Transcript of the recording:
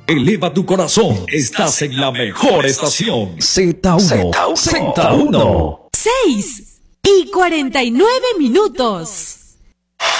Eleva tu corazón. Estás en la mejor estación. Z1. 6:49 minutos.